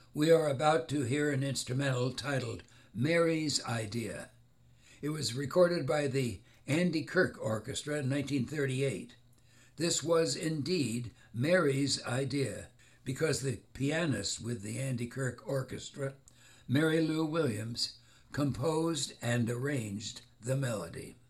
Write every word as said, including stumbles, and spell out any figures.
We are about to hear an instrumental titled Mary's Idea. It was recorded by the Andy Kirk Orchestra in nineteen thirty-eight. This was indeed Mary's idea, because the pianist with the Andy Kirk Orchestra, Mary Lou Williams, composed and arranged the melody.